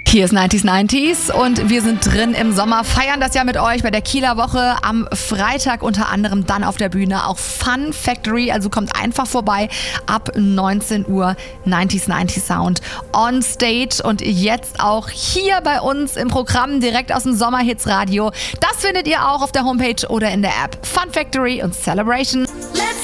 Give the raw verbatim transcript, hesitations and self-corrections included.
Hier ist neunzig neunzig und wir sind drin im Sommer, feiern das ja mit euch bei der Kieler Woche am Freitag unter anderem dann auf der Bühne auch Fun Factory, also kommt einfach vorbei ab neunzehn Uhr neunzig neunzig Sound on Stage und jetzt auch hier bei uns im Programm direkt aus dem Sommerhits Radio. Das findet ihr auch auf der Homepage oder in der App Fun Factory und Celebration.